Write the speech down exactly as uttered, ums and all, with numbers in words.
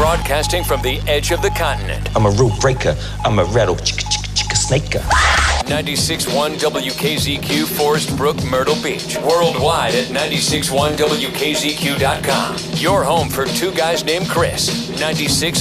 Broadcasting from the edge of the continent. I'm a rule breaker. I'm a rattle chicka chicka chicka snaker. ninety-six point one W K Z Q, Forest Brook, Myrtle Beach. Worldwide at ninety-six point one W K Z Q dot com. Your home for two guys named Chris. ninety-six